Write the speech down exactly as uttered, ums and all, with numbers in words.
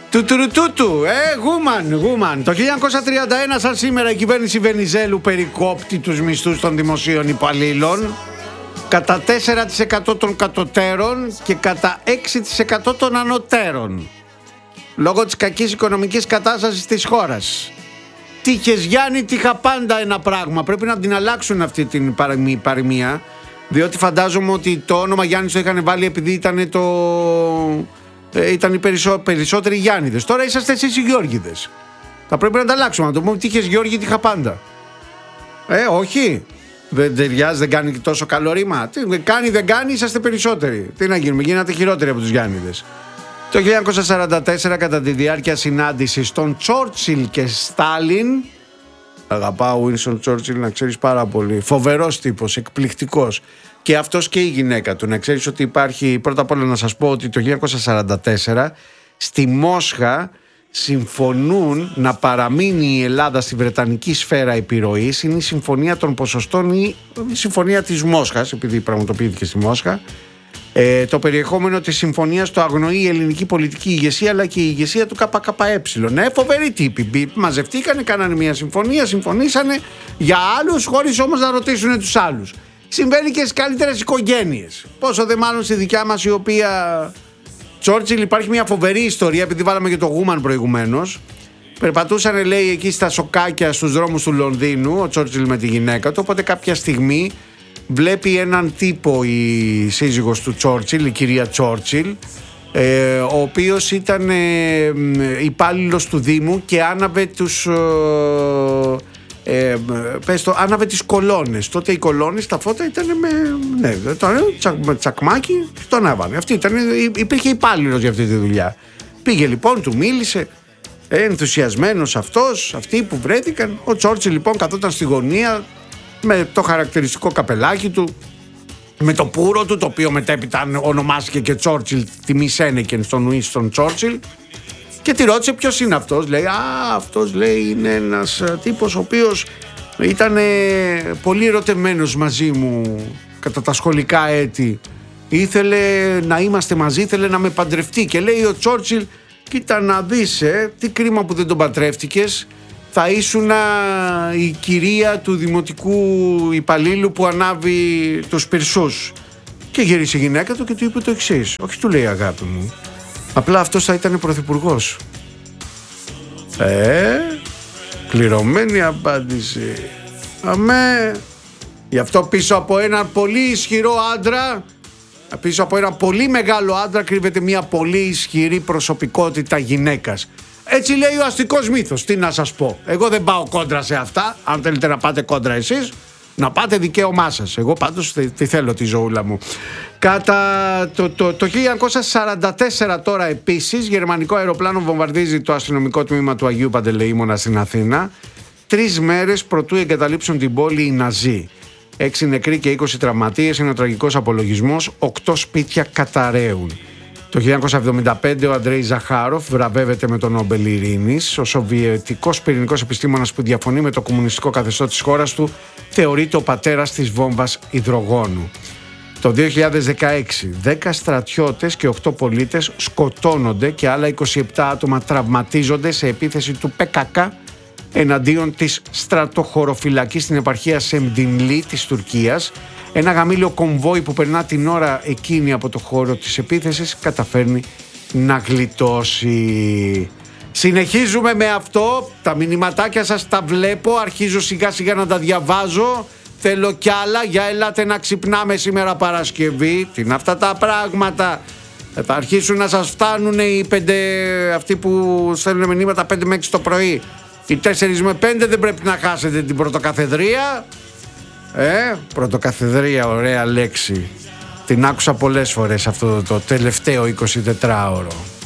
Τουτουρutούτου, ε, γούμαν, γούμαν. Το χίλια εννιακόσια τριάντα ένα, σαν σήμερα, η κυβέρνηση Βενιζέλου περικόπτει τους μισθούς των δημοσίων υπαλλήλων κατά τέσσερα τοις εκατό των κατωτέρων και κατά έξι τοις εκατό των ανωτέρων, λόγω της κακής οικονομικής κατάστασης της χώρας. Τύχες Γιάννη, τύχα πάντα ένα πράγμα. Πρέπει να την αλλάξουν αυτή την παροιμία, διότι φαντάζομαι ότι το όνομα Γιάννης το είχαν βάλει επειδή ήταν το... Ε, ήταν οι περισσό, περισσότεροι Γιάννηδες. Τώρα είσαστε εσείς οι Γιώργηδες. Θα πρέπει να τα αλλάξουμε. Να το πούμε τύχες Γιώργη, τύχα πάντα. Ε, όχι. Δεν ταιριάζει, δεν κάνει τόσο καλό ρήμα. Τι κάνει, δεν κάνει, είσαστε περισσότεροι. Τι να γίνουμε, γίνατε χειρότεροι από τους Γιάννηδες. Το χίλια εννιακόσια σαράντα τέσσερα, κατά τη διάρκεια συνάντησης των Τσόρτσιλ και Στάλιν. Αγαπάω Βίνστον Τσόρτσιλ, να ξέρεις, πάρα πολύ. Φοβερός τύπος, εκπληκτικός. Και αυτός και η γυναίκα του. Να ξέρεις ότι υπάρχει, πρώτα απ' όλα να σας πω ότι το χίλια εννιακόσια σαράντα τέσσερα στη Μόσχα συμφωνούν να παραμείνει η Ελλάδα στη Βρετανική σφαίρα επιρροής. Είναι η συμφωνία των ποσοστών ή η συμφωνία της Μόσχας, επειδή πραγματοποιήθηκε στη Μόσχα. Ε, το περιεχόμενο της συμφωνίας το αγνοεί η ελληνική πολιτική ηγεσία, αλλά και η ηγεσία του ΚΚΕ. Ναι, φοβεροί τύποι. Μαζευτήκανε, κάνανε μια συμφωνία, συμφωνήσανε για άλλους, χωρίς όμως να ρωτήσουν τους άλλους. Συμβαίνει και στις καλύτερες οικογένειες. Πόσο δε μάλλον στη δικιά μας, η οποία Τσόρτσιλ, υπάρχει μια φοβερή ιστορία, επειδή βάλαμε και το Γούμαν προηγουμένως. Περπατούσαν, λέει, εκεί στα σοκάκια στους δρόμους του Λονδίνου, ο Τσόρτσιλ με τη γυναίκα του. Οπότε κάποια στιγμή βλέπει έναν τύπο, η σύζυγος του Τσόρτσιλ, η κυρία Τσόρτσιλ, ε, ο οποίος ήταν ε, υπάλληλος του Δήμου και άναβε τους... Ε, Ε, πες το, άναβε τις κολόνες. Τότε οι κολόνες, τα φώτα ήταν με, ναι, το, με τσακμάκι, τον έβανε. Αυτή ήταν, υπήρχε υπάλληλος για αυτή τη δουλειά. Πήγε λοιπόν, του μίλησε, ενθουσιασμένος αυτός, αυτοί που βρέθηκαν. Ο Τσόρτσιλ λοιπόν καθόταν στη γωνία με το χαρακτηριστικό καπελάκι του, με το πούρο του, το οποίο μετέπειτα ονομάστηκε και Τσόρτσιλ, τιμή Σένεκεν στον Ουίνστον Τσόρτσιλ. Και τη ρώτησε ποιος είναι αυτός. Λέει, α, αυτός, λέει, είναι ένας τύπος ο οποίος ήταν πολύ ερωτευμένος μαζί μου κατά τα σχολικά έτη. Ήθελε να είμαστε μαζί, ήθελε να με παντρευτεί. Και λέει ο Τσόρτσιλ, κοίτα να δεις, ε, τι κρίμα που δεν τον παντρεύτηκες. Θα ήσουν η κυρία του δημοτικού υπαλλήλου που ανάβει τους πυρσούς. Και γύρισε η γυναίκα του και του είπε το εξής. Όχι, του λέει, αγάπη μου, απλά αυτός θα ήταν πρωθυπουργός. Ε, κληρωμένη απάντηση. Αμέ. Γι' αυτό πίσω από έναν πολύ ισχυρό άντρα, πίσω από έναν πολύ μεγάλο άντρα, κρύβεται μια πολύ ισχυρή προσωπικότητα γυναίκας. Έτσι λέει ο αστικός μύθος. Τι να σας πω. Εγώ δεν πάω κόντρα σε αυτά. Αν θέλετε να πάτε κόντρα εσείς, να πάτε, δικαίωμά σας. Εγώ πάντως τη θέλω τη ζωούλα μου. Κατά το, το, το χίλια εννιακόσια σαράντα τέσσερα τώρα επίσης, γερμανικό αεροπλάνο βομβαρδίζει το αστυνομικό τμήμα του Αγίου Παντελεήμωνα στην Αθήνα. Τρεις μέρες προτού εγκαταλείψουν την πόλη οι Ναζί. Έξι νεκροί και είκοσι τραυματίες είναι ο τραγικός απολογισμός. Οκτώ σπίτια καταραίουν. Το χίλια εννιακόσια εβδομήντα πέντε ο Αντρέι Ζαχάροφ βραβεύεται με τον Νόμπελ Ειρήνης. Ο σοβιετικός πυρηνικός επιστήμονας που διαφωνεί με το κομμουνιστικό καθεστώς της χώρας του θεωρείται ο πατέρας της βόμβας υδρογόνου. Το δύο χιλιάδες δεκαέξι, δέκα στρατιώτες και οκτώ πολίτες σκοτώνονται και άλλα είκοσι επτά άτομα τραυματίζονται σε επίθεση του ΠΚΚ εναντίον της στρατοχωροφυλακής στην επαρχία Σεμντινλή της Τουρκίας. Ένα γαμήλιο κομβόι που περνά την ώρα εκείνη από το χώρο της επίθεσης καταφέρνει να γλιτώσει. Συνεχίζουμε με αυτό. Τα μηνυματάκια σας τα βλέπω. Αρχίζω σιγά σιγά να τα διαβάζω. Θέλω κι άλλα. Για ελάτε να ξυπνάμε σήμερα Παρασκευή. Τι είναι αυτά τα πράγματα. Θα αρχίσουν να σας φτάνουν οι πέντε, αυτοί που στέλνουν μηνύματα πέντε με έξι το πρωί. Οι τέσσερις με πέντε δεν πρέπει να χάσετε την πρωτοκαθεδρία. Ε, πρωτοκαθεδρία, ωραία λέξη. Την άκουσα πολλές φορές αυτό το τελευταίο εικοσιτετράωρο.